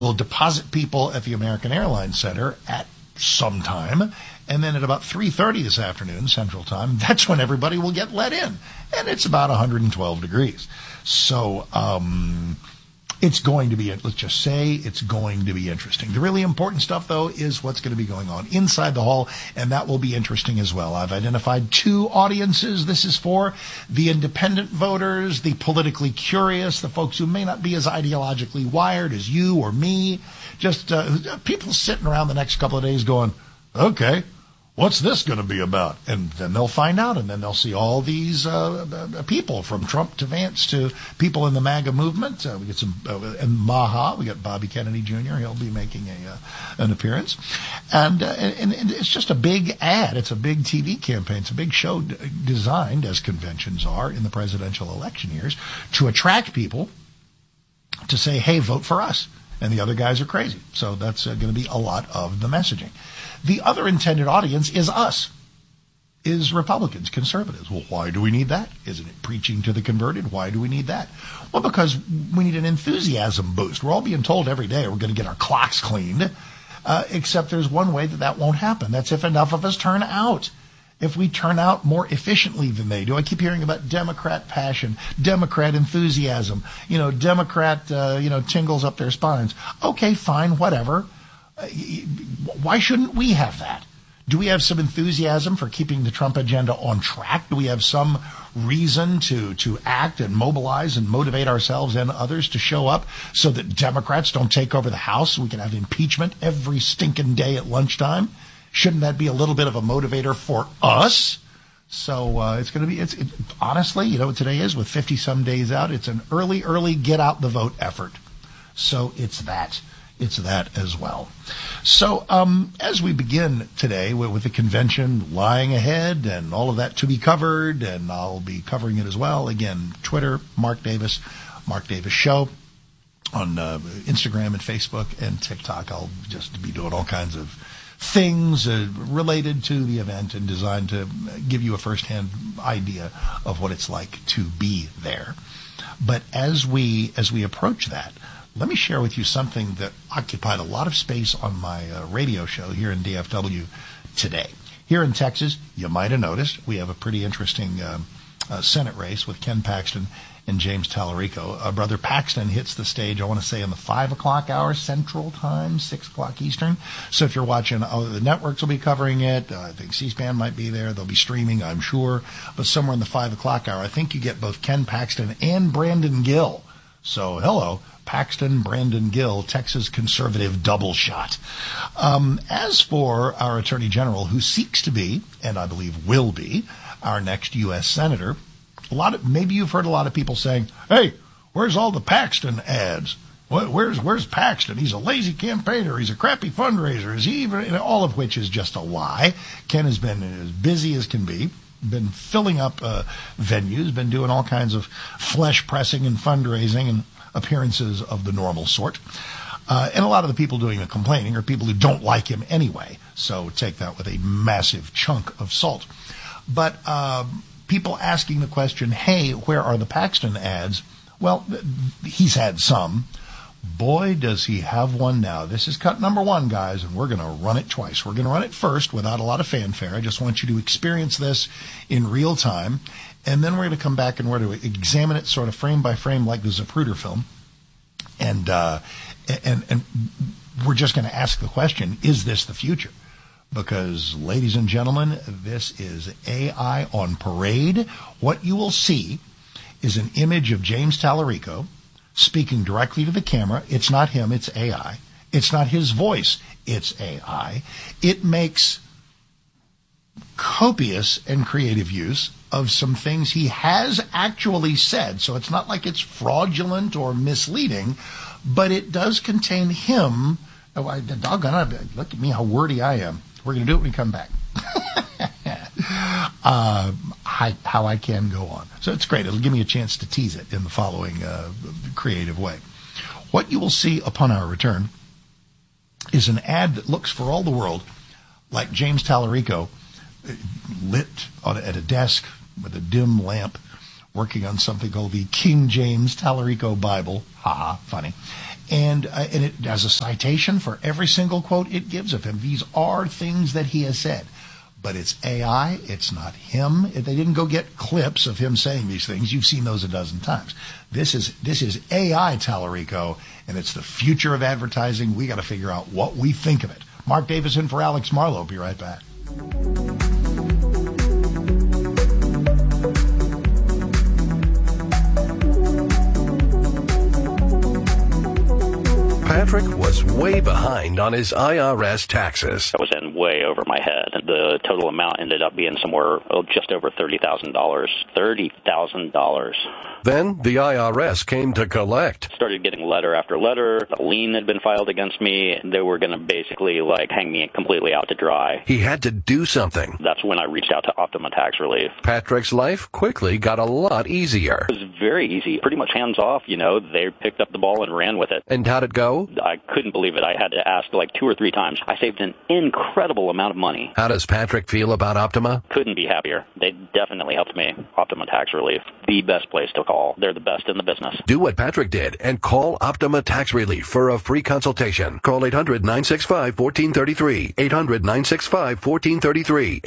will deposit people at the American Airlines Center at some time, and then at about 3:30 this afternoon, Central Time, that's when everybody will get let in. And it's about 112 degrees. So it's going to be, let's just say, it's going to be interesting. The really important stuff, though, is what's going to be going on inside the hall, and that will be interesting as well. I've identified two audiences. This is for the independent voters, the politically curious, the folks who may not be as ideologically wired as you or me, just people sitting around the next couple of days going, okay, what's this going to be about? And then they'll find out, and then they'll see all these people, from Trump to Vance to people in the MAGA movement. We get some, and Maha, we got Bobby Kennedy Jr., he'll be making an appearance. And it's just a big ad. It's a big TV campaign. It's a big show designed, as conventions are in the presidential election years, to attract people to say, hey, vote for us. And the other guys are crazy. So that's going to be a lot of the messaging. The other intended audience is us, is Republicans, conservatives. Well, why do we need that? Isn't it preaching to the converted? Why do we need that? Well, because we need an enthusiasm boost. We're all being told every day we're going to get our clocks cleaned, except there's one way that won't happen. That's if enough of us turn out. If we turn out more efficiently than they do. I keep hearing about Democrat passion, Democrat enthusiasm, Democrat, tingles up their spines. Okay, fine, whatever. Why shouldn't we have that? Do we have some enthusiasm for keeping the Trump agenda on track? Do we have some reason to act and mobilize and motivate ourselves and others to show up so that Democrats don't take over the House so we can have impeachment every stinking day at lunchtime? Shouldn't that be a little bit of a motivator for us? So it's going to be, honestly, you know what today is, with 50-some days out, it's an early get-out-the-vote effort. So it's that as well. So as we begin today with the convention lying ahead and all of that to be covered, and I'll be covering it as well, again, Twitter, Mark Davis Show, on Instagram and Facebook and TikTok. I'll just be doing all kinds of things related to the event and designed to give you a firsthand idea of what it's like to be there. But as we approach that, let me share with you something that occupied a lot of space on my radio show here in DFW today. Here in Texas, you might have noticed, we have a pretty interesting Senate race with Ken Paxton and James Tallarico. Brother Paxton hits the stage, I want to say, in the 5 o'clock hour Central Time, 6 o'clock Eastern. So if you're watching, the networks will be covering it. I think C-SPAN might be there. They'll be streaming, I'm sure. But somewhere in the 5 o'clock hour, I think you get both Ken Paxton and Brandon Gill. So hello, Paxton, Brandon Gill, Texas conservative double shot. As for our Attorney General, who seeks to be, and I believe will be, our next U.S. Senator, maybe you've heard a lot of people saying, hey, where's all the Paxton ads? Where's Paxton? He's a lazy campaigner. He's a crappy fundraiser. Is he even? All of which is just a lie. Ken has been as busy as can be, been filling up venues, been doing all kinds of flesh pressing and fundraising and appearances of the normal sort. And a lot of the people doing the complaining are people who don't like him anyway. So take that with a massive chunk of salt. But people asking the question, hey, where are the Paxton ads? Well, he's had some. Boy, does he have one now. This is cut number 1, guys, and we're going to run it twice. We're going to run it first without a lot of fanfare. I just want you to experience this in real time. And then we're going to come back and we're going to examine it sort of frame by frame like the Zapruder film. And we're just going to ask the question, is this the future? Because, ladies and gentlemen, this is AI on parade. What you will see is an image of James Tallarico speaking directly to the camera. It's not him, it's AI. It's not his voice, it's AI. It makes copious and creative use of some things he has actually said. So it's not like it's fraudulent or misleading, but it does contain him. Oh, doggone it, look at me, how wordy I am. We're going to do it when we come back. How I can go on. So it's great. It'll give me a chance to tease it in the following creative way. What you will see upon our return is an ad that looks for all the world like James Tallarico lit at a desk with a dim lamp working on something called the King James Tallarico Bible. Ha ha, funny. And it has a citation for every single quote it gives of him. These are things that he has said. But it's AI. It's not him. They didn't go get clips of him saying these things. You've seen those a dozen times. This is AI, Tallarico, and it's the future of advertising. We got to figure out what we think of it. Mark Davis in for Alex Marlowe. Be right back. Patrick was way behind on his IRS taxes. I was in way over my head. The total amount ended up being somewhere just over $30,000. $30,000. Then the IRS came to collect. Started getting letter after letter. A lien had been filed against me. They were going to basically hang me completely out to dry. He had to do something. That's when I reached out to Optima Tax Relief. Patrick's life quickly got a lot easier. It was very easy, pretty much hands off. They picked up the ball and ran with it. And how'd it go? I couldn't believe it. I had to ask 2 or 3 times. I saved an incredible amount of money. How does Patrick feel about Optima? Couldn't be happier. They definitely helped me. Optima Tax Relief, the best place to call. They're the best in the business. Do what Patrick did and call Optima Tax Relief for a free consultation. Call 800-965-1433. 800-965-1433.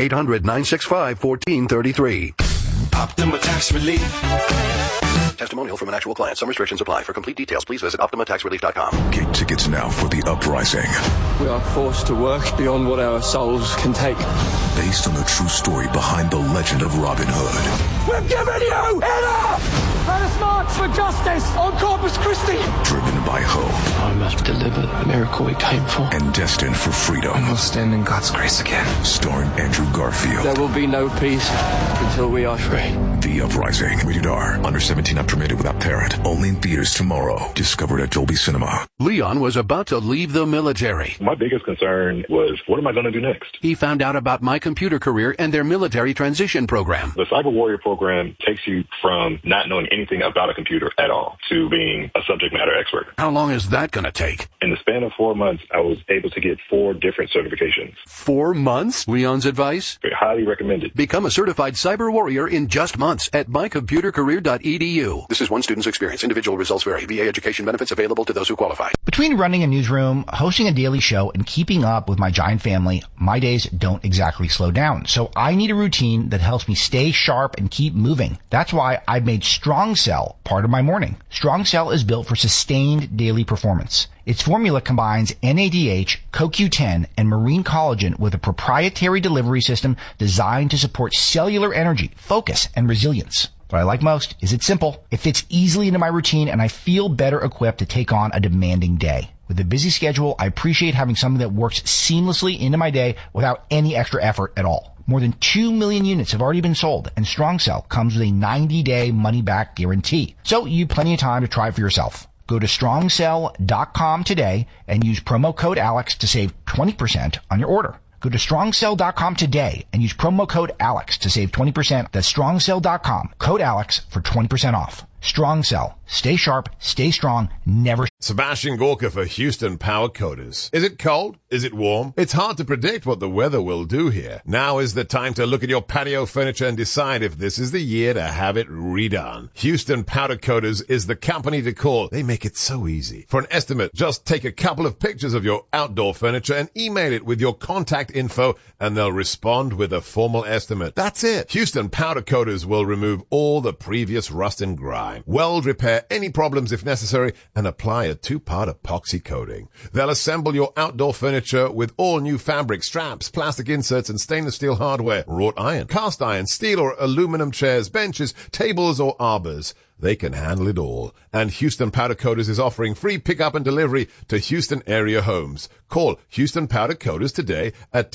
800-965-1433. Optima Tax Relief. Testimonial from an actual client. Some restrictions apply. For complete details, please visit OptimaTaxRelief.com. Get tickets now for The Uprising. We are forced to work beyond what our souls can take. Based on the true story behind the legend of Robin Hood. We're giving you enough! Let us march for justice on Corpus Christi! Driven by hope. I must deliver the miracle we came for. And destined for freedom. We'll stand in God's grace again. Starring Andrew Garfield. There will be no peace until we are free. The Uprising. Rated R. Under 17, not permitted without parent. Only in theaters tomorrow. Discovered at Dolby Cinema. Leon was about to leave the military. My biggest concern was, what am I going to do next? He found out about My Computer Career and their military transition program. The Cyber Warrior program takes you from not knowing anything about a computer at all to being a subject matter expert. How long is that going to take? In the span of 4 months, I was able to get 4 different certifications. 4 months? Leon's advice? Highly recommended. Become a certified cyber warrior in just months at mycomputercareer.edu. This is one student's experience. Individual results vary. VA education benefits available to those who qualify. Between running a newsroom, hosting a daily show, and keeping up with my giant family, my days don't exactly slow down. So I need a routine that helps me stay sharp and keep moving. That's why I've made Strong Cell part of my morning. Strong Cell is built for sustained daily performance. Its formula combines NADH, CoQ10, and marine collagen with a proprietary delivery system designed to support cellular energy, focus, and resilience. What I like most is it's simple. It fits easily into my routine, and I feel better equipped to take on a demanding day. With a busy schedule, I appreciate having something that works seamlessly into my day without any extra effort at all. More than 2 million units have already been sold, and Strong Cell comes with a 90-day money-back guarantee. So you have plenty of time to try it for yourself. Go to strongcell.com today and use promo code ALEX to save 20% on your order. Go to strongcell.com today and use promo code ALEX to save 20%. That's strongcell.com, code ALEX for 20% off. Strong Cell. Stay sharp, stay strong, never. Sebastian Gorka for Houston Power Coaters. Is it cold? Is it warm? It's hard to predict what the weather will do here. Now is the time to look at your patio furniture and decide if this is the year to have it redone. Houston Powder Coaters is the company to call. They make it so easy. For an estimate, just take a couple of pictures of your outdoor furniture and email it with your contact info, and they'll respond with a formal estimate. That's it. Houston Powder Coaters will remove all the previous rust and grime, weld repair any problems if necessary, and apply a 2-part epoxy coating. They'll assemble your outdoor furniture with all new fabric, straps, plastic inserts, and stainless steel hardware, wrought iron, cast iron, steel or aluminum chairs, benches, tables, or arbors. They can handle it all. And Houston Powder Coaters is offering free pickup and delivery to Houston area homes. Call Houston Powder Coaters today at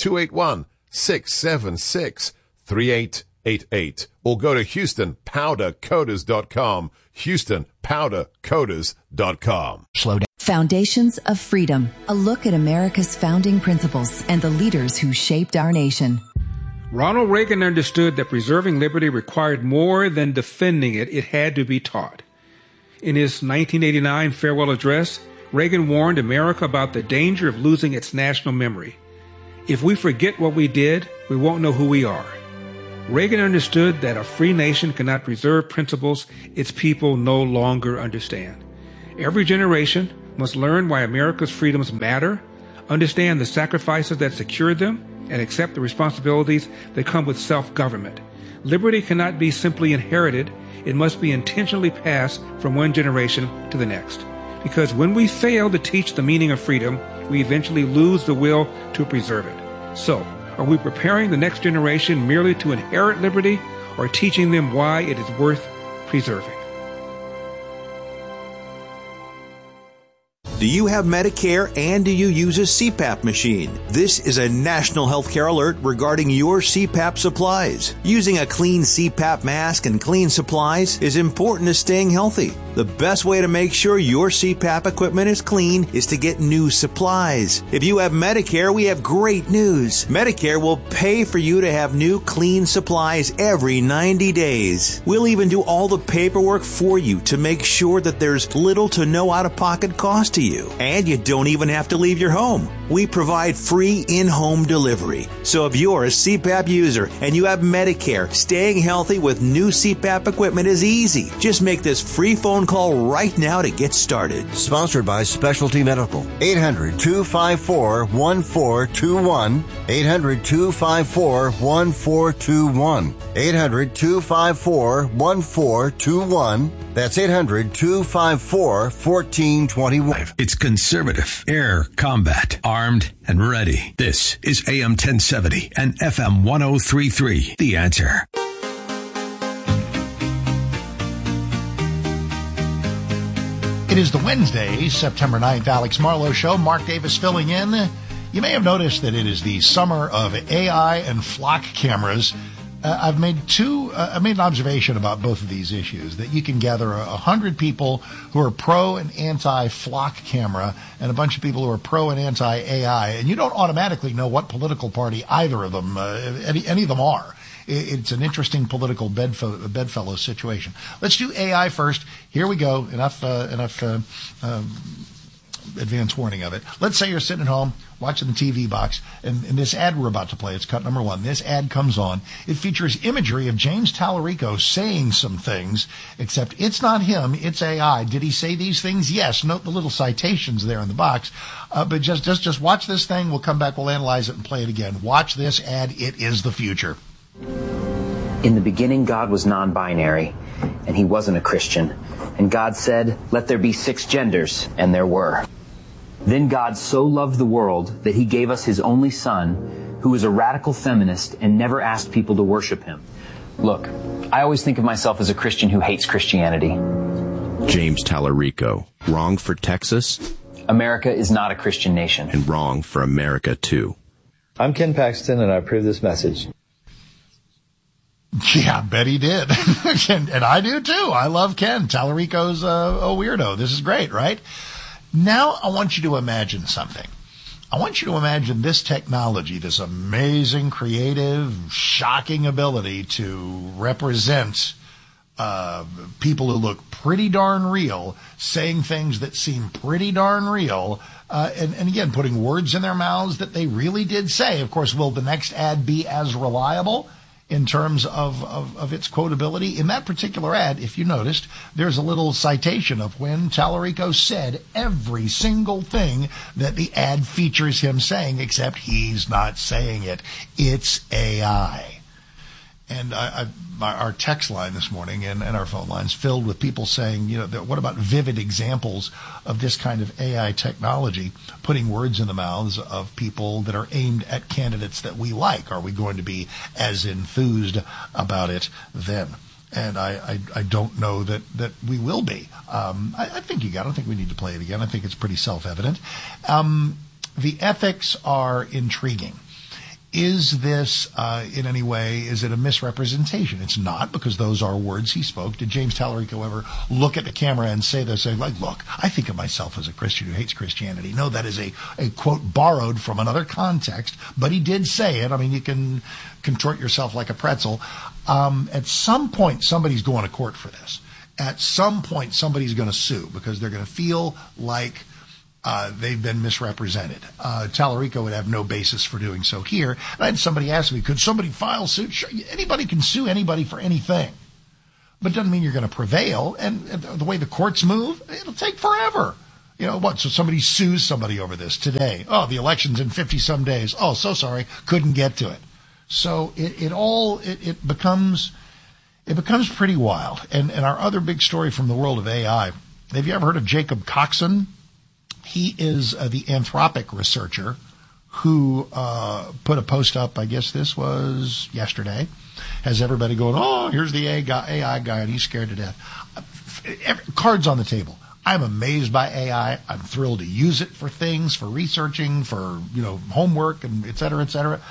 281-676-3888 or go to HoustonPowderCoaters.com. HoustonPowderCoaters.com. Slow down. Foundations of Freedom, a look at America's founding principles and the leaders who shaped our nation. Ronald Reagan understood that preserving liberty required more than defending it. It had to be taught. In his 1989 farewell address, Reagan warned America about the danger of losing its national memory. If we forget what we did, we won't know who we are. Reagan understood that a free nation cannot preserve principles its people no longer understand. Every generation, must learn why America's freedoms matter, understand the sacrifices that secured them, and accept the responsibilities that come with self-government. Liberty cannot be simply inherited. It must be intentionally passed from one generation to the next. Because when we fail to teach the meaning of freedom, we eventually lose the will to preserve it. So, are we preparing the next generation merely to inherit liberty, or teaching them why it is worth preserving? Do you have Medicare and do you use a CPAP machine? This is a national healthcare alert regarding your CPAP supplies. Using a clean CPAP mask and clean supplies is important to staying healthy. The best way to make sure your CPAP equipment is clean is to get new supplies. If you have Medicare, we have great news. Medicare will pay for you to have new clean supplies every 90 days. We'll even do all the paperwork for you to make sure that there's little to no out-of-pocket cost to you. And you don't even have to leave your home. We provide free in-home delivery. So if you're a CPAP user and you have Medicare, staying healthy with new CPAP equipment is easy. Just make this free phone call right now to get started. Sponsored by Specialty Medical. 800-254-1421. 800-254-1421. 800-254-1421. That's 800-254-1421. It's conservative, air combat, armed and ready. This is AM 1070 and FM 1033. The Answer. It is the Wednesday, September 9th, Alex Marlowe Show. Mark Davis filling in. You may have noticed that it is the summer of AI and flock cameras. I made an observation about both of these issues, that you can gather 100 people who are pro and anti-flock camera and a bunch of people who are pro and anti-AI, and you don't automatically know what political party either of them, any of them are. It's an interesting political bedfellow situation. Let's do AI first. Here we go. Enough advance warning of it. Let's say you're sitting at home watching the TV box, and this ad we're about to play, it's cut number 1. This ad comes on. It features imagery of James Tallarico saying some things, except it's not him, it's AI. Did he say these things? Yes. Note the little citations there in the box. But just watch this thing. We'll come back, we'll analyze it and play it again. Watch this ad. It is the future. In the beginning, God was non-binary, and he wasn't a Christian. And God said, "Let there be 6 genders," and there were. Then God so loved the world that he gave us his only son, who is a radical feminist and never asked people to worship him. Look, I always think of myself as a Christian who hates Christianity. James Tallarico. Wrong for Texas? America is not a Christian nation. And wrong for America, too. I'm Ken Paxton, and I approve this message. Yeah, I bet he did. And I do, too. I love Ken. Tallarico's a weirdo. This is great, right? Now I want you to imagine something. I want you to imagine this technology, this amazing, creative, shocking ability to represent people who look pretty darn real, saying things that seem pretty darn real, and again, putting words in their mouths that they really did say. Of course, will the next ad be as reliable in terms of its quotability? In that particular ad, if you noticed, there's a little citation of when Tallarico said every single thing that the ad features him saying, except he's not saying it. It's AI. And our text line this morning and our phone lines filled with people saying, what about vivid examples of this kind of AI technology putting words in the mouths of people that are aimed at candidates that we like? Are we going to be as enthused about it then? And I don't know that we will be. I think I don't think we need to play it again. I think it's pretty self-evident. The ethics are intriguing. Is this, in any way, is it a misrepresentation? It's not, because those are words he spoke. Did James Tallarico ever look at the camera and say this? Say, like, look, I think of myself as a Christian who hates Christianity. No, that is a quote borrowed from another context, but he did say it. I mean, you can contort yourself like a pretzel. At some point, somebody's going to court for this. At some point, somebody's going to sue because they're going to feel like they've been misrepresented. Tallarico would have no basis for doing so here. And I had somebody ask me, could somebody file suit? Sure, anybody can sue anybody for anything. But it doesn't mean you're going to prevail. And the way the courts move, it'll take forever. You know what? So somebody sues somebody over this today. Oh, the election's in 50-some days. Oh, so sorry, couldn't get to it. So it becomes pretty wild. And our other big story from the world of AI. Have you ever heard of Jacob Coxon? He is the Anthropic researcher who put a post up. I guess this was yesterday. Has everybody going, oh, here's the AI guy, and he's scared to death. Cards on the table. I'm amazed by AI. I'm thrilled to use it for things, for researching, for homework, and et cetera, et cetera.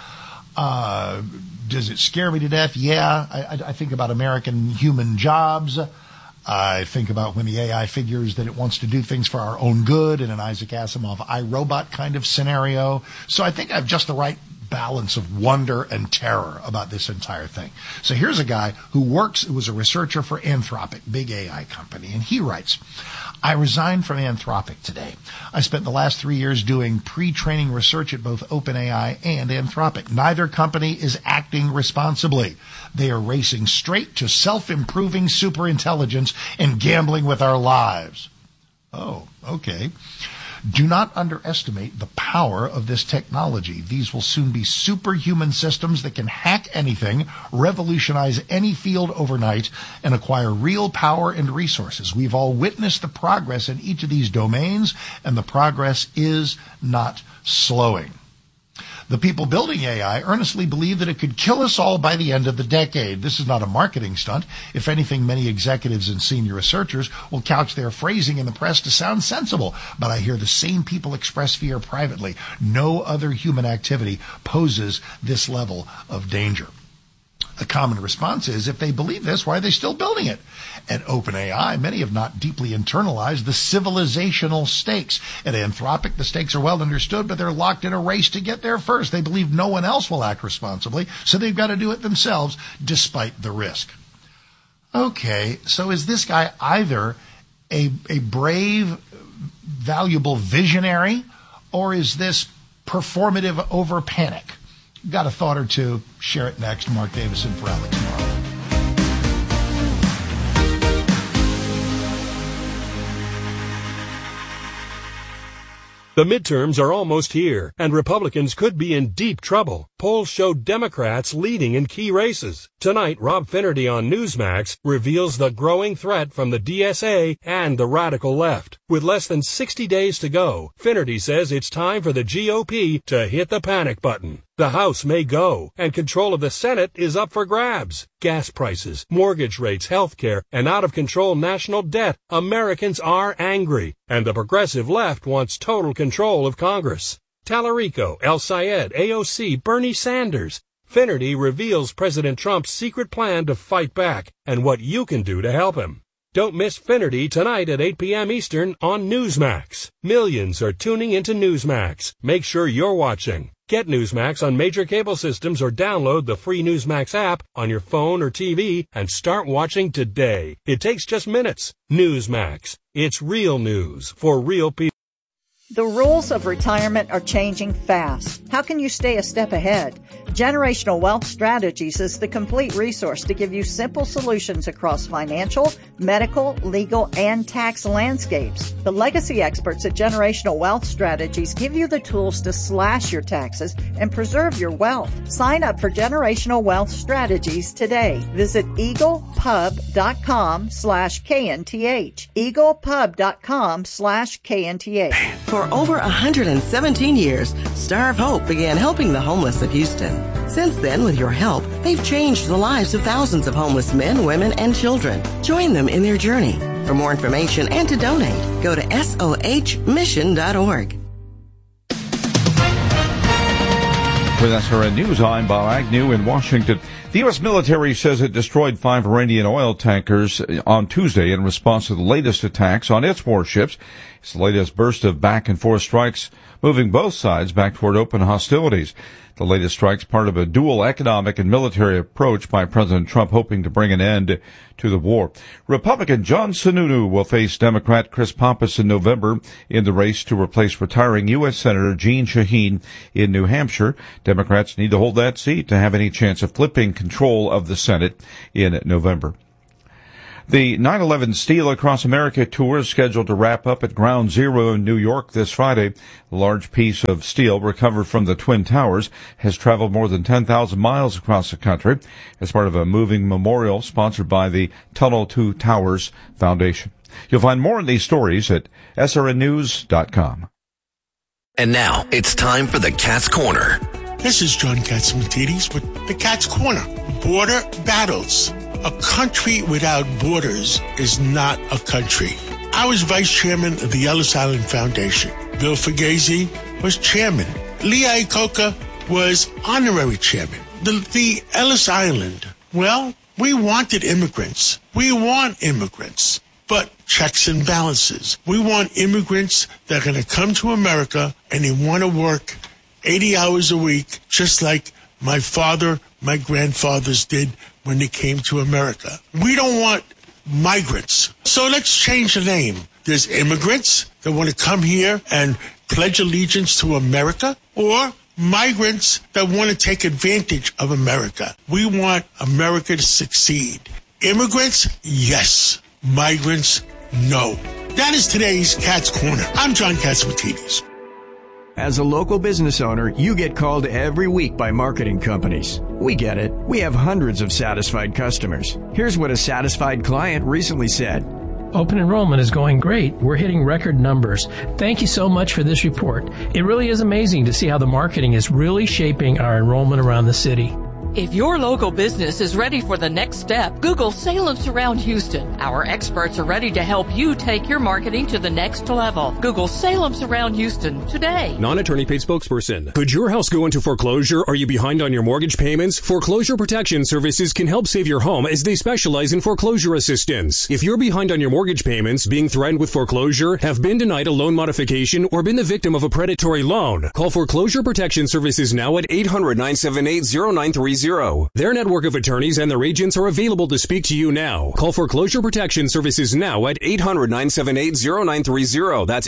Does it scare me to death? Yeah. I think about American human jobs. I think about when the AI figures that it wants to do things for our own good in an Isaac Asimov iRobot kind of scenario. So I think I have just the right balance of wonder and terror about this entire thing. So here's a guy who was a researcher for Anthropic, big AI company, and he writes, I resigned from Anthropic today. I spent the last 3 years doing pre-training research at both OpenAI and Anthropic. Neither company is acting responsibly. They are racing straight to self-improving superintelligence and gambling with our lives. Oh, okay. Do not underestimate the power of this technology. These will soon be superhuman systems that can hack anything, revolutionize any field overnight, and acquire real power and resources. We've all witnessed the progress in each of these domains, and the progress is not slowing. The people building AI earnestly believe that it could kill us all by the end of the decade. This is not a marketing stunt. If anything, many executives and senior researchers will couch their phrasing in the press to sound sensible, but I hear the same people express fear privately. No other human activity poses this level of danger. The common response is, if they believe this, why are they still building it? At OpenAI, many have not deeply internalized the civilizational stakes. At Anthropic, the stakes are well understood, but they're locked in a race to get there first. They believe no one else will act responsibly, so they've got to do it themselves, despite the risk. Okay, so is this guy either a brave, valuable visionary, or is this performative over panic? Got a thought or two? Share it next. Mark Davison for Alex Morrow. The midterms are almost here, and Republicans could be in deep trouble. Polls show Democrats leading in key races. Tonight, Rob Finnerty on Newsmax reveals the growing threat from the DSA and the radical left. With less than 60 days to go, Finnerty says it's time for the GOP to hit the panic button. The House may go, and control of the Senate is up for grabs. Gas prices, mortgage rates, health care, and out-of-control national debt. Americans are angry, and the progressive left wants total control of Congress. Tallarico, El Sayed, AOC, Bernie Sanders. Finnerty reveals President Trump's secret plan to fight back and what you can do to help him. Don't miss Finnerty tonight at 8 p.m. Eastern on Newsmax. Millions are tuning into Newsmax. Make sure you're watching. Get Newsmax on major cable systems or download the free Newsmax app on your phone or TV and start watching today. It takes just minutes. Newsmax. It's real news for real people. The rules of retirement are changing fast. How can you stay a step ahead? Generational Wealth Strategies is the complete resource to give you simple solutions across financial, medical, legal, and tax landscapes. The legacy experts at Generational Wealth Strategies give you the tools to slash your taxes and preserve your wealth. Sign up for Generational Wealth Strategies today. Visit eaglepub.com/KNTH. eaglepub.com/KNTH. For over 117 years, Star of Hope began helping the homeless of Houston. Since then, with your help, they've changed the lives of thousands of homeless men, women, and children. Join them in their journey. For more information and to donate, go to sohmission.org. With SRN News, I'm Bob Agnew in Washington. The U.S. military says it destroyed 5 Iranian oil tankers on Tuesday in response to the latest attacks on its warships. It's the latest burst of back-and-forth strikes, moving both sides back toward open hostilities. The latest strikes part of a dual economic and military approach by President Trump, hoping to bring an end to the war. Republican John Sununu will face Democrat Chris Pappas in November in the race to replace retiring U.S. Senator Jeanne Shaheen in New Hampshire. Democrats need to hold that seat to have any chance of flipping control of the Senate in November. The 9/11 Steel Across America tour is scheduled to wrap up at Ground Zero in New York this Friday. A large piece of steel recovered from the Twin Towers has traveled more than 10,000 miles across the country as part of a moving memorial sponsored by the Tunnel to Towers Foundation. You'll find more on these stories at srnnews.com. And now it's time for the Cat's Corner. This is John Catsimatidis with the Cat's Corner. Border battles. A country without borders is not a country. I was vice chairman of the Ellis Island Foundation. Bill Fugazi was chairman. Lee Iacocca was honorary chairman. The Ellis Island, well, we wanted immigrants. We want immigrants, but checks and balances. We want immigrants that are going to come to America and they want to work 80 hours a week, just like my father, my grandfathers did when they came to America. We don't want migrants. So let's change the name. There's immigrants that want to come here and pledge allegiance to America, or migrants that want to take advantage of America. We want America to succeed. Immigrants, yes. Migrants, no. That is today's Cat's Corner. I'm John Catsimatidis. As a local business owner, you get called every week by marketing companies. We get it. We have hundreds of satisfied customers. Here's what a satisfied client recently said. Open enrollment is going great. We're hitting record numbers. Thank you so much for this report. It really is amazing to see how the marketing is really shaping our enrollment around the city. If your local business is ready for the next step, Google Salem Surround Houston. Our experts are ready to help you take your marketing to the next level. Google Salem Surround Houston today. Non-attorney paid spokesperson. Could your house go into foreclosure? Are you behind on your mortgage payments? Foreclosure Protection Services can help save your home as they specialize in foreclosure assistance. If you're behind on your mortgage payments, being threatened with foreclosure, have been denied a loan modification, or been the victim of a predatory loan, call Foreclosure Protection Services now at 800-978-0930. Their network of attorneys and their agents are available to speak to you now. Call Foreclosure Protection Services now at 800-978-0930. That's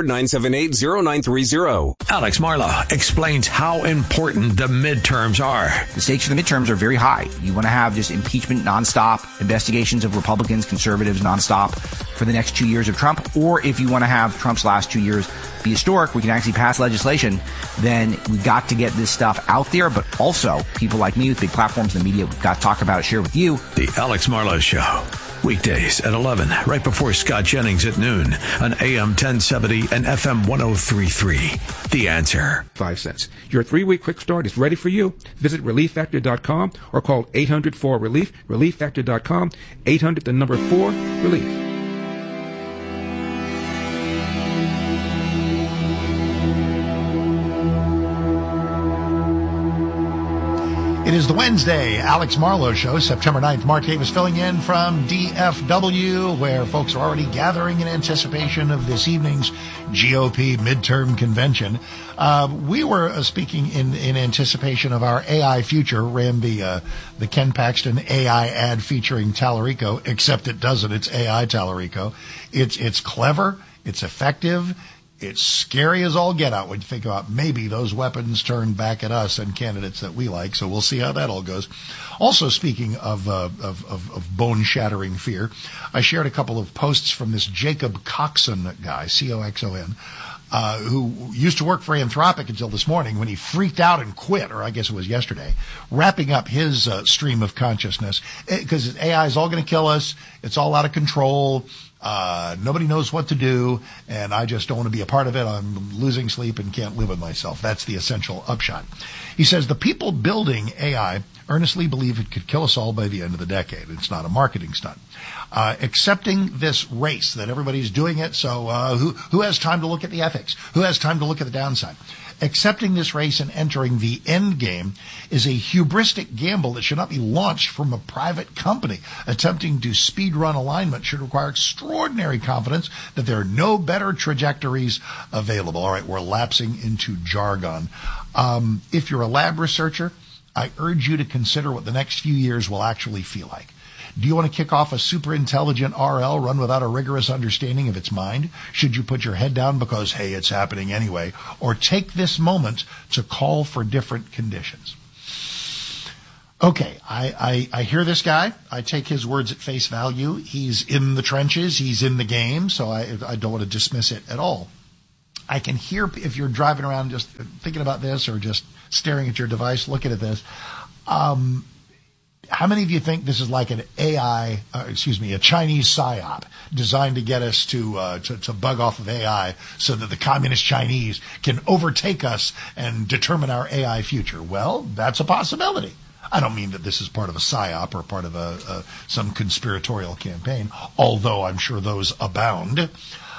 800-978-0930. Alex Marlow explains how important the midterms are. The stakes for the midterms are very high. You want to have just impeachment nonstop, investigations of Republicans, conservatives nonstop for the next 2 years of Trump, or if you want to have Trump's last 2 years be historic, we can actually pass legislation, then we got to get this stuff out there, but also people like me with big platforms in the media, we've got to talk about it, share with you. The Alex Marlow Show. Weekdays at 11, right before Scott Jennings at noon on AM 1070 and FM 1033. The Answer. 5 cents. Your 3-week quick start is ready for you. Visit ReliefFactor.com or call 800-4-RELIEF, ReliefFactor.com, 800-4-RELIEF. It is the Wednesday Alex Marlow Show, September 9th. Mark Davis filling in from DFW, where folks are already gathering in anticipation of this evening's GOP midterm convention. We were speaking in anticipation of our AI future, ran the Ken Paxton AI ad featuring Tallarico, except it doesn't. It's AI Tallarico. It's clever. It's effective. It's scary as all get out when you think about maybe those weapons turned back at us and candidates that we like. So we'll see how that all goes. Also, speaking of bone-shattering fear, I shared a couple of posts from this Jacob Coxon guy, C-O-X-O-N, who used to work for Anthropic until this morning when he freaked out and quit, or I guess it was yesterday, wrapping up his stream of consciousness, because AI is all going to kill us. It's all out of control. Nobody knows what to do, and I just don't want to be a part of it. I'm losing sleep and can't live with myself. That's the essential upshot. He says the people building AI earnestly believe it could kill us all by the end of the decade. It's not a marketing stunt. Accepting this race that everybody's doing it, so who has time to look at the ethics? Who has time to look at the downside? Accepting this race and entering the end game is a hubristic gamble that should not be launched from a private company. Attempting to speed run alignment should require extraordinary confidence that there are no better trajectories available. All right, we're lapsing into jargon. If you're a lab researcher, I urge you to consider what the next few years will actually feel like. Do you want to kick off a super intelligent RL run without a rigorous understanding of its mind? Should you put your head down because, hey, it's happening anyway? Or take this moment to call for different conditions? Okay, I hear this guy. I take his words at face value. He's in the trenches. He's in the game, so I don't want to dismiss it at all. I can hear if you're driving around just thinking about this or just staring at your device, looking at this. How many of you think this is like an a Chinese psyop designed to get us to bug off of AI so that the communist Chinese can overtake us and determine our AI future? Well, that's a possibility. I don't mean that this is part of a psyop or part of some conspiratorial campaign, although I'm sure those abound.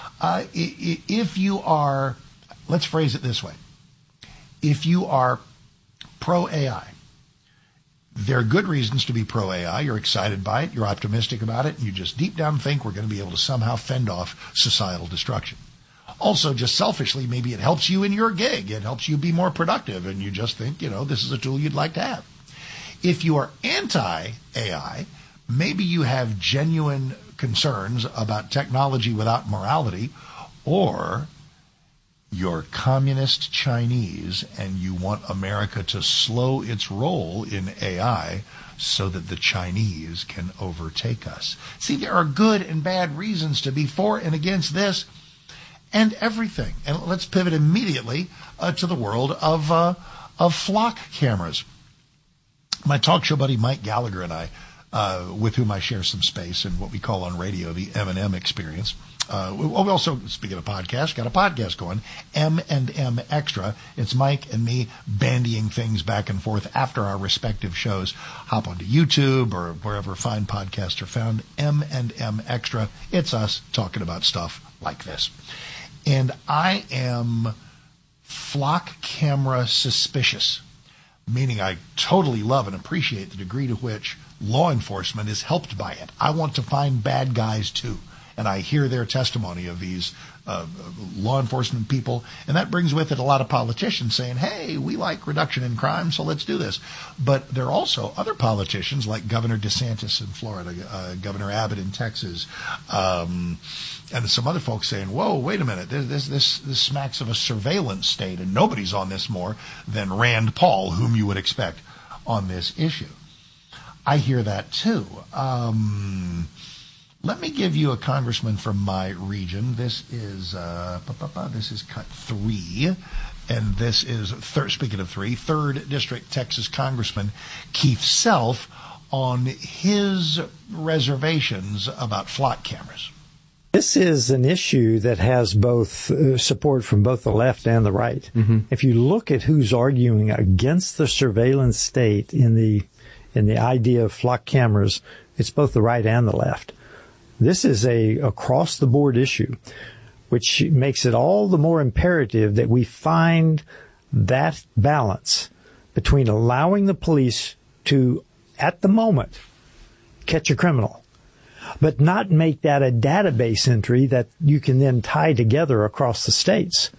If you are, let's phrase it this way, if you are pro-AI, there are good reasons to be pro-AI. You're excited by it, you're optimistic about it, and you just deep down think we're going to be able to somehow fend off societal destruction. Also, just selfishly, maybe it helps you in your gig. It helps you be more productive, and you just think, this is a tool you'd like to have. If you are anti-AI, maybe you have genuine concerns about technology without morality, or you're communist Chinese and you want America to slow its roll in AI so that the Chinese can overtake us. See, there are good and bad reasons to be for and against this and everything. And let's pivot immediately to the world of flock cameras. My talk show buddy Mike Gallagher and I, with whom I share some space in what we call on radio the M&M experience. We also, speaking of podcasts, got a podcast going, M&M Extra. It's Mike and me bandying things back and forth after our respective shows. Hop onto YouTube or wherever fine podcasts are found. M&M Extra. It's us talking about stuff like this. And I am flock camera suspicious, meaning I totally love and appreciate the degree to which law enforcement is helped by it. I want to find bad guys too. And I hear their testimony of these law enforcement people, and that brings with it a lot of politicians saying, hey, we like reduction in crime, so let's do this. But there are also other politicians like Governor DeSantis in Florida, Governor Abbott in Texas, and some other folks saying, whoa, wait a minute, this smacks of a surveillance state, and nobody's on this more than Rand Paul, whom you would expect on this issue. I hear that too. Let me give you a congressman from my region. This is cut 3, and this is speaking of 3, 3rd District Texas Congressman Keith Self on his reservations about flock cameras. This is an issue that has both support from both the left and the right. Mm-hmm. If you look at who's arguing against the surveillance state in the idea of flock cameras, it's both the right and the left. This is a across-the-board issue, which makes it all the more imperative that we find that balance between allowing the police to, at the moment, catch a criminal, but not make that a database entry that you can then tie together across the states.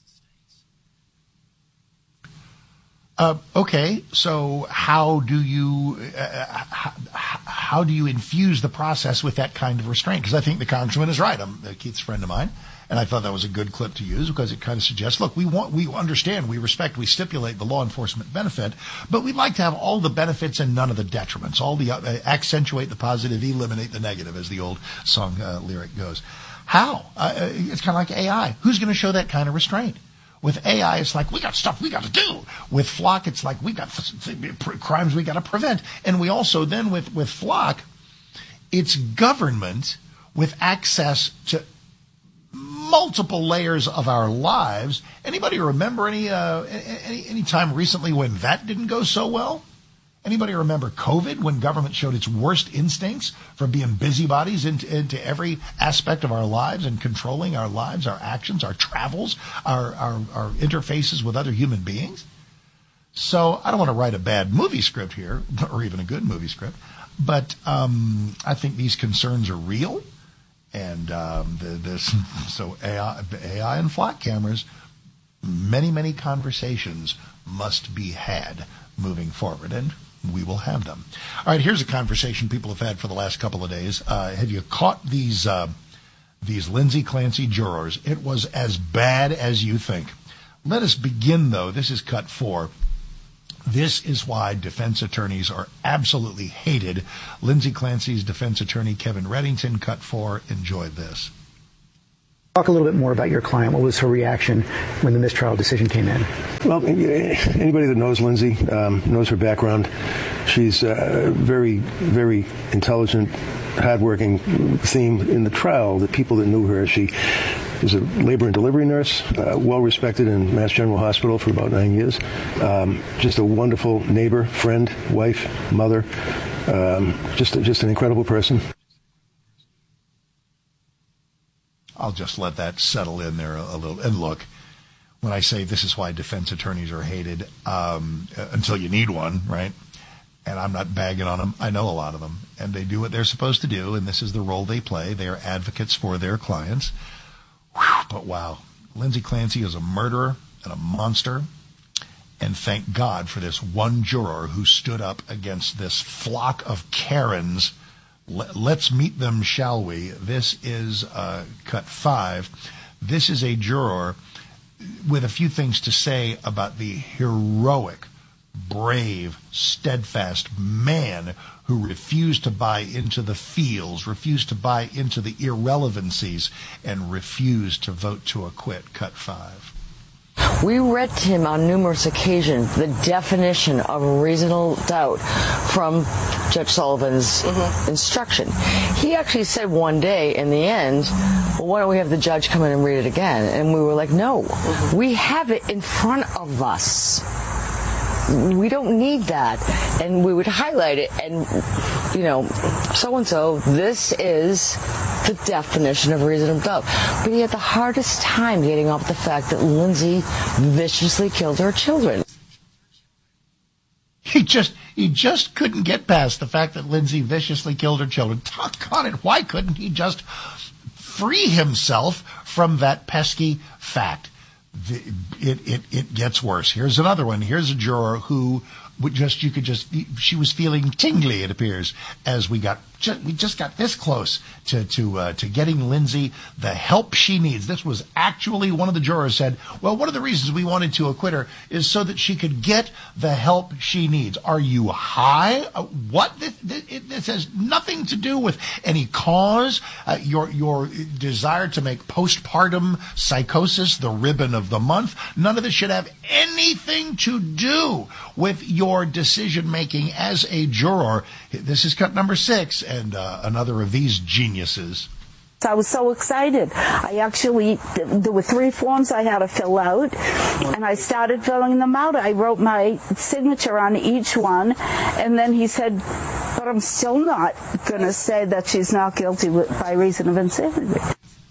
Okay, so how do you infuse the process with that kind of restraint? Because I think the congressman is right. I'm Keith's friend of mine, and I thought that was a good clip to use because it kind of suggests, look, we understand, we respect, we stipulate the law enforcement benefit, but we'd like to have all the benefits and none of the detriments. All the accentuate the positive, eliminate the negative, as the old song lyric goes. How? It's kind of like AI. Who's going to show that kind of restraint? With AI, it's like, we got stuff we got to do. With Flock, it's like, we got crimes we got to prevent. And we also then, with Flock, it's government with access to multiple layers of our lives. Anybody remember any time recently when that didn't go so well? Anybody remember COVID, when government showed its worst instincts for being busybodies into every aspect of our lives and controlling our lives, our actions, our travels, our interfaces with other human beings? So I don't want to write a bad movie script here, or even a good movie script, but I think these concerns are real. And so AI and flock cameras, many conversations must be had moving forward, and we will have them. All right, here's a conversation people have had for the last couple of days. Have you caught these Lindsay Clancy jurors? It was as bad as you think. Let us begin, though. This is cut 4. This is why defense attorneys are absolutely hated. Lindsay Clancy's defense attorney, Kevin Reddington, cut 4. Enjoy this. Talk a little bit more about your client. What was her reaction when the mistrial decision came in? Well, anybody that knows Lindsay knows her background. She's very, very intelligent, hardworking. Theme in the trial, the people that knew her, she is a labor and delivery nurse, well respected in Mass General Hospital for about 9 years. Just a wonderful neighbor, friend, wife, mother. Just an incredible person. I'll just let that settle in there a little. And look, when I say this is why defense attorneys are hated, until you need one, right? And I'm not bagging on them. I know a lot of them. And they do what they're supposed to do, and this is the role they play. They are advocates for their clients. Whew, but wow, Lindsay Clancy is a murderer and a monster. And thank God for this one juror who stood up against this flock of Karens. Let's meet them, shall we? This is cut 5. This is a juror with a few things to say about the heroic, brave, steadfast man who refused to buy into the feels, refused to buy into the irrelevancies, and refused to vote to acquit. Cut 5. We read to him on numerous occasions the definition of reasonable doubt from Judge Sullivan's instruction. He actually said one day in the end, well, why don't we have the judge come in and read it again? And we were like, no, we have it in front of us. We don't need that. And we would highlight it and, so-and-so, this is the definition of reasonable doubt. But he had the hardest time getting off the fact that Lindsay viciously killed her children. He just couldn't get past the fact that Lindsay viciously killed her children. Doggone it, why couldn't he just free himself from that pesky fact? It gets worse. Here's another one. Here's a juror who she was feeling tingly, it appears, as we just got this close to getting Lindsay the help she needs. This was actually one of the jurors said, well, one of the reasons we wanted to acquit her is so that she could get the help she needs. Are you high? What? This has nothing to do with any cause. Your desire to make postpartum psychosis the ribbon of the month. None of this should have anything to do with your decision making as a juror. This is cut number 6. And another of these geniuses. I was so excited. There were 3 forms I had to fill out, and I started filling them out. I wrote my signature on each one, and then he said, but I'm still not going to say that she's not guilty by reason of insanity.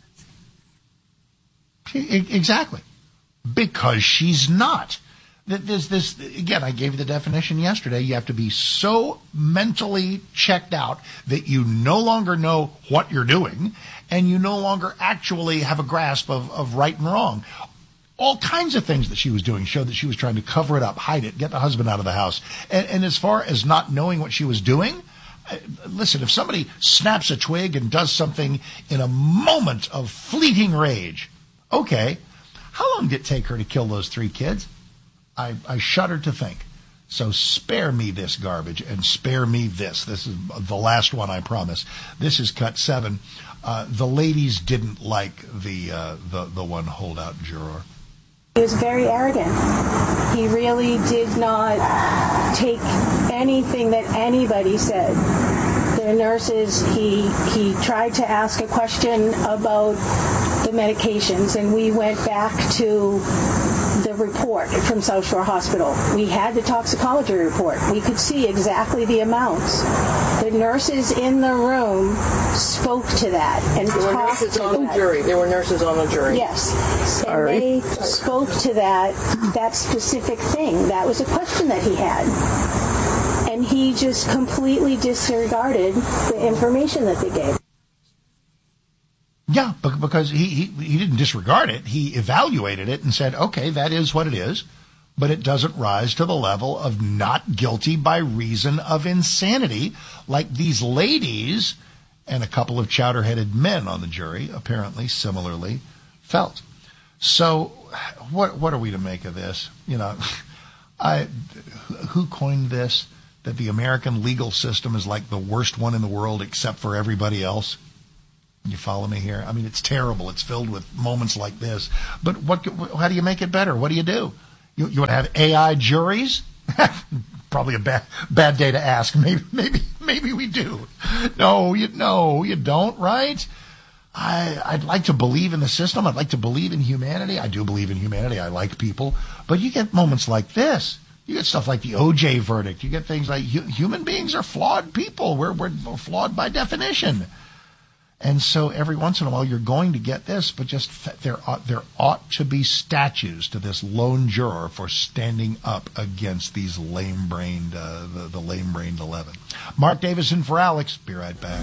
Exactly. Because she's not. There's this, again, I gave you the definition yesterday. You have to be so mentally checked out that you no longer know what you're doing and you no longer actually have a grasp of right and wrong. All kinds of things that she was doing showed that she was trying to cover it up, hide it, get the husband out of the house. And as far as not knowing what she was doing, listen, if somebody snaps a twig and does something in a moment of fleeting rage, okay, how long did it take her to kill those 3 kids? I shudder to think. So spare me this garbage and spare me this. This is the last one, I promise. This is cut 7. The ladies didn't like the one holdout juror. He was very arrogant. He really did not take anything that anybody said. The nurses, he tried to ask a question about the medications, and we went back to the report from South Shore Hospital. We had the toxicology report. We could see exactly the amounts. The nurses in the room spoke to that and there were nurses on the jury. There were nurses on the jury. Yes. Sorry. And they spoke to that specific thing. That was a question that he had. And he just completely disregarded the information that they gave. Yeah, because he didn't disregard it. He evaluated it and said, okay, that is what it is, but it doesn't rise to the level of not guilty by reason of insanity like these ladies and a couple of chowder-headed men on the jury apparently similarly felt. So what are we to make of this? Who coined this? That the American legal system is like the worst one in the world except for everybody else? You follow me here? I mean, it's terrible. It's filled with moments like this. But how do you make it better? What do? You want to have AI juries? Probably a bad day to ask. Maybe we do. No, you don't, right? I'd like to believe in the system. I'd like to believe in humanity. I do believe in humanity. I like people. But you get moments like this. You get stuff like the OJ verdict. You get things like human beings are flawed people. We're flawed by definition. And so every once in a while you're going to get this, but just there ought to be statues to this lone juror for standing up against these lame-brained, the lame-brained 11. Mark Davison for Alex. Be right back.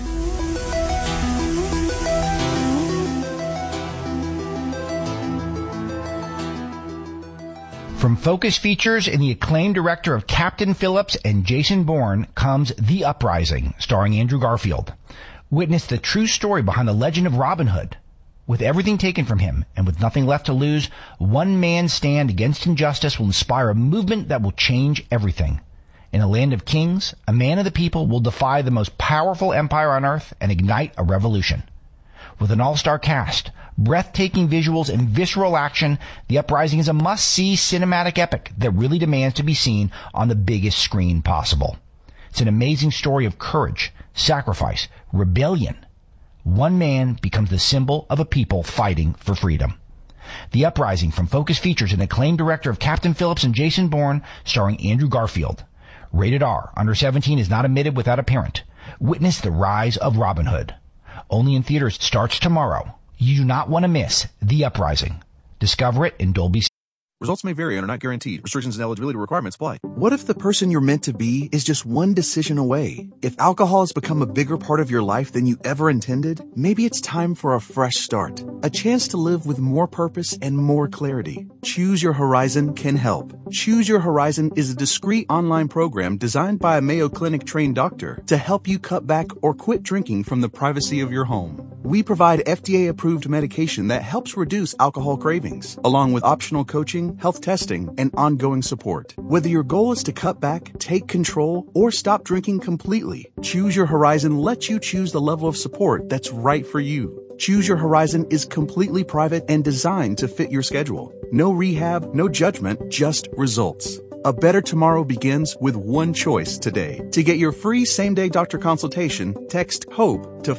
From Focus Features and the acclaimed director of Captain Phillips and Jason Bourne comes The Uprising, starring Andrew Garfield. Witness the true story behind the legend of Robin Hood. With everything taken from him and with nothing left to lose, one man's stand against injustice will inspire a movement that will change everything. In a land of kings, a man of the people will defy the most powerful empire on earth and ignite a revolution. With an all-star cast, breathtaking visuals, and visceral action, The Uprising is a must-see cinematic epic that really demands to be seen on the biggest screen possible. It's an amazing story of courage, sacrifice, rebellion. One man becomes the symbol of a people fighting for freedom. The Uprising from Focus Features and acclaimed director of Captain Phillips and Jason Bourne, starring Andrew Garfield. Rated R. Under 17 is not admitted without a parent. Witness the rise of Robin Hood. Only in theaters starts tomorrow. You do not want to miss The Uprising. Discover it in Dolby. Results may vary and are not guaranteed. Restrictions and eligibility requirements apply. What if the person you're meant to be is just one decision away? If alcohol has become a bigger part of your life than you ever intended, maybe it's time for a fresh start. A chance to live with more purpose and more clarity. Choose Your Horizon can help. Choose Your Horizon is a discreet online program designed by a Mayo Clinic trained doctor to help you cut back or quit drinking from the privacy of your home. We provide FDA-approved medication that helps reduce alcohol cravings, along with optional coaching, health testing, and ongoing support. Whether your goal is to cut back, take control, or stop drinking completely, Choose Your Horizon lets you choose the level of support that's right for you. Choose Your Horizon is completely private and designed to fit your schedule. No rehab, no judgment, just results. A better tomorrow begins with one choice today. To get your free same-day doctor consultation, text HOPE to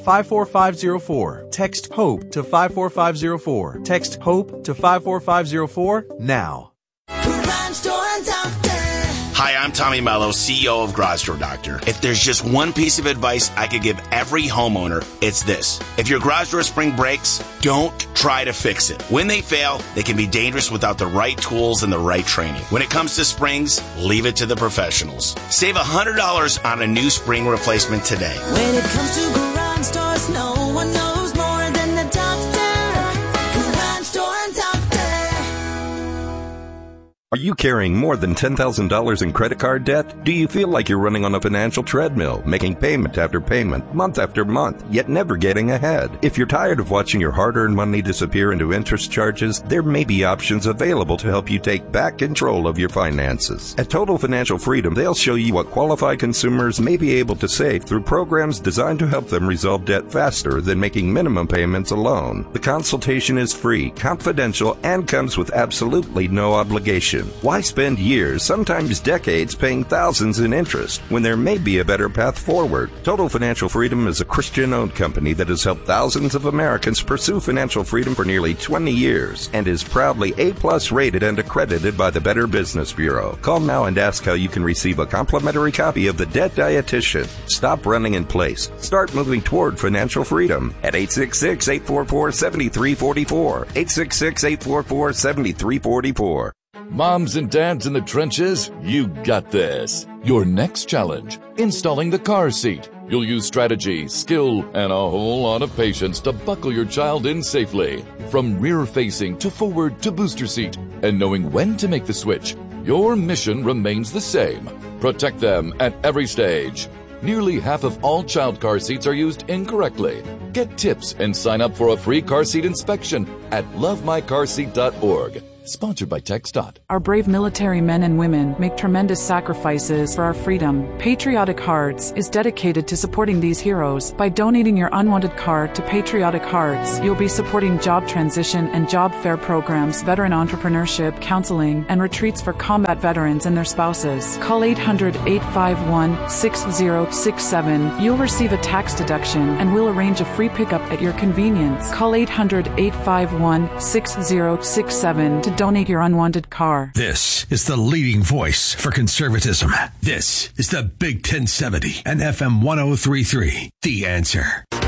54504. Text HOPE to 54504. Text HOPE to 54504 now. Hi, I'm Tommy Mello, CEO of Garage Door Doctor. If there's just one piece of advice I could give every homeowner, it's this. If your garage door spring breaks, don't try to fix it. When they fail, they can be dangerous without the right tools and the right training. When it comes to springs, leave it to the professionals. Save $100 on a new spring replacement today. When it comes to garage doors, no one knows more than the doctor. Garage Door Doctor. Are you carrying more than $10,000 in credit card debt? Do you feel like you're running on a financial treadmill, making payment after payment, month after month, yet never getting ahead? If you're tired of watching your hard-earned money disappear into interest charges, there may be options available to help you take back control of your finances. At Total Financial Freedom, they'll show you what qualified consumers may be able to save through programs designed to help them resolve debt faster than making minimum payments alone. The consultation is free, confidential, and comes with absolutely no obligation. Why spend years, sometimes decades, paying thousands in interest when there may be a better path forward? Total Financial Freedom is a Christian-owned company that has helped thousands of Americans pursue financial freedom for nearly 20 years and is proudly A+ rated and accredited by the Better Business Bureau. Call now and ask how you can receive a complimentary copy of The Debt Dietitian. Stop running in place. Start moving toward financial freedom at 866-844-7344. 866-844-7344. Moms and dads in the trenches, you got this. Your next challenge, installing the car seat. You'll use strategy, skill, and a whole lot of patience to buckle your child in safely. From rear-facing to forward to booster seat, and knowing when to make the switch, your mission remains the same. Protect them at every stage. Nearly half of all child car seats are used incorrectly. Get tips and sign up for a free car seat inspection at lovemycarseat.org. Sponsored by TxDOT. Our brave military men and women make tremendous sacrifices for our freedom. Patriotic Hearts is dedicated to supporting these heroes. By donating your unwanted card to Patriotic Hearts, you'll be supporting job transition and job fair programs, veteran entrepreneurship, counseling, and retreats for combat veterans and their spouses. Call 800-851-6067. You'll receive a tax deduction and we'll arrange a free pickup at your convenience. Call 800-851-6067 to donate your unwanted car. This is the leading voice for conservatism. This is the Big 1070 and FM 1033. The Answer. All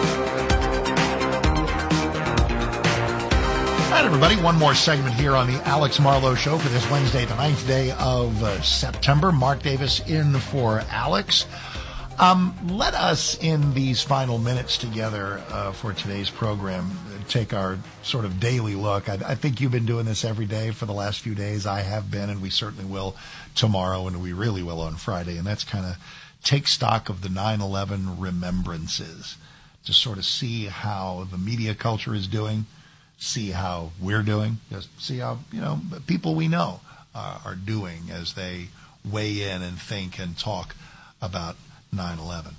right, everybody. One more segment here on the Alex Marlowe Show for this Wednesday, the 9th day of September. Mark Davis in for Alex. Let us, in these final minutes together for today's program, take our sort of daily look. I think you've been doing this every day for the last few days. I have been, and we certainly will tomorrow, and we really will on Friday. And that's kind of take stock of the 9/11 remembrances to sort of see how the media culture is doing, see how we're doing, just see how, people we know are doing as they weigh in and think and talk about 9/11.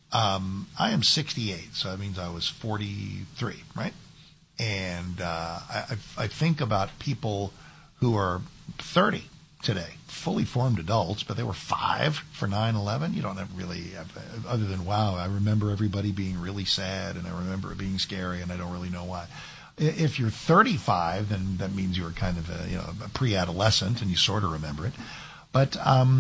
I am 68, so that means I was 43, right? And I think about people who are 30 today, fully formed adults, but they were 5 for 9/11. You don't have really, other than, wow, I remember everybody being really sad, and I remember it being scary, and I don't really know why. If you're 35, then that means you're kind of a pre-adolescent, and you sort of remember it. But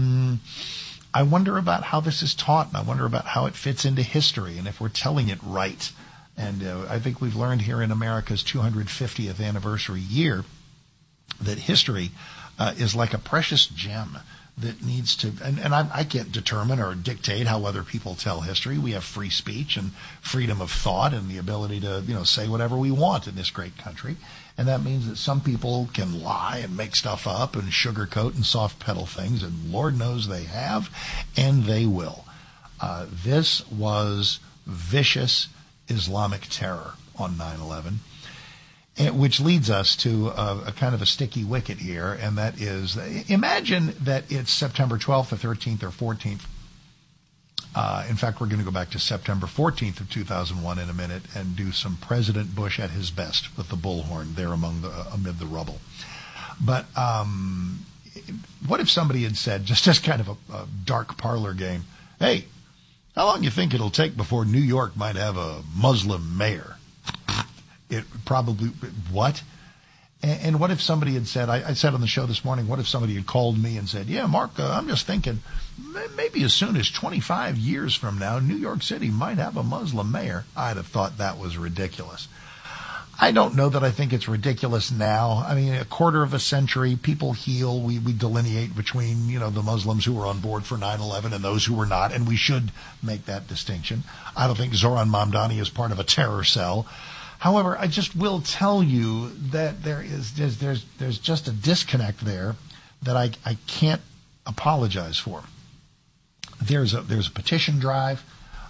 I wonder about how this is taught, and I wonder about how it fits into history, and if we're telling it right. And I think we've learned here in America's 250th anniversary year that history is like a precious gem that needs to, and I can't determine or dictate how other people tell history. We have free speech and freedom of thought and the ability to, say whatever we want in this great country. And that means that some people can lie and make stuff up and sugarcoat and soft pedal things, and Lord knows they have, and they will. This was vicious Islamic terror on 9/11, which leads us to a kind of a sticky wicket here, and that is, imagine that it's September 12th or 13th or 14th. In fact, we're going to go back to September 14th of 2001 in a minute and do some President Bush at his best with the bullhorn there amid the rubble. But what if somebody had said, just as kind of a dark parlor game, hey, how long do you think it'll take before New York might have a Muslim mayor? It probably, what? And what if somebody had said, I said on the show this morning, what if somebody had called me and said, yeah, Mark, I'm just thinking maybe as soon as 25 years from now, New York City might have a Muslim mayor. I'd have thought that was ridiculous. I don't know that I think it's ridiculous now. I mean, a quarter of a century, people heal. We delineate between, the Muslims who were on board for 9/11 and those who were not, and we should make that distinction. I don't think Zoran Mamdani is part of a terror cell. However, I just will tell you that there's just a disconnect there that I can't apologize for. There's a petition drive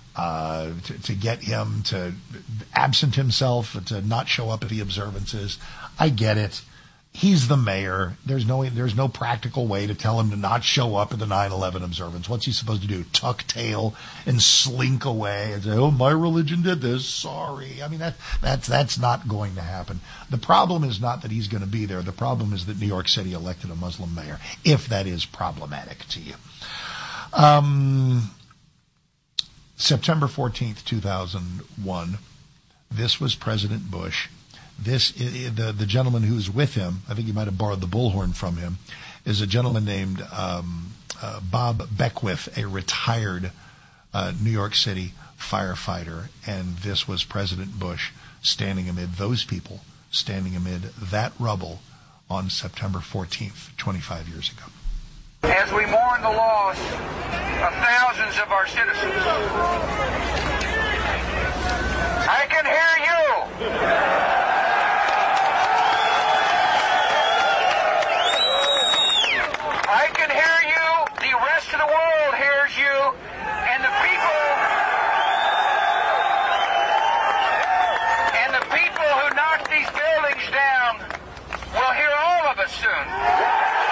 to get him to absent himself, to not show up at the observances. I get it. He's the mayor. There's no practical way to tell him to not show up at the 9/11 observance. What's he supposed to do? Tuck tail and slink away and say, "Oh, my religion did this. Sorry." I mean, that's not going to happen. The problem is not that he's going to be there. The problem is that New York City elected a Muslim mayor, if that is problematic to you. September 14th, 2001. This was President Bush. The gentleman who's with him, I think he might have borrowed the bullhorn from him, is a gentleman named Bob Beckwith, a retired New York City firefighter. And this was President Bush standing amid those people, standing amid that rubble on September 14th, 25 years ago. As we mourn the loss of thousands of our citizens,